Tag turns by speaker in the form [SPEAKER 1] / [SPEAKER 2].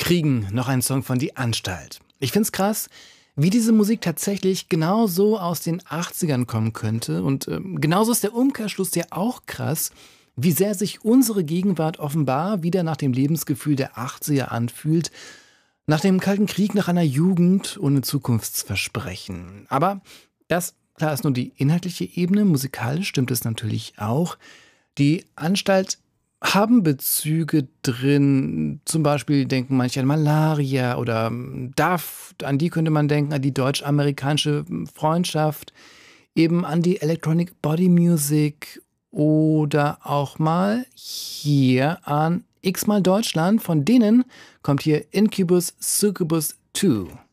[SPEAKER 1] Kriegen, noch ein Song von Die Anstalt. Ich find's krass, wie diese Musik tatsächlich genauso aus den 80ern kommen könnte. Und genauso ist der Umkehrschluss ja auch krass, wie sehr sich unsere Gegenwart offenbar wieder nach dem Lebensgefühl der 80er anfühlt. Nach dem Kalten Krieg, nach einer Jugend ohne Zukunftsversprechen. Aber das, klar, ist nur die inhaltliche Ebene. Musikalisch stimmt es natürlich auch. Die Anstalt haben Bezüge drin. Zum Beispiel denken manche an Malaria oder Daft. An die könnte man denken, an die deutsch-amerikanische Freundschaft. Eben an die Electronic Body Music oder auch mal hier an X-mal Deutschland. Von denen kommt hier Incubus Succubus 2.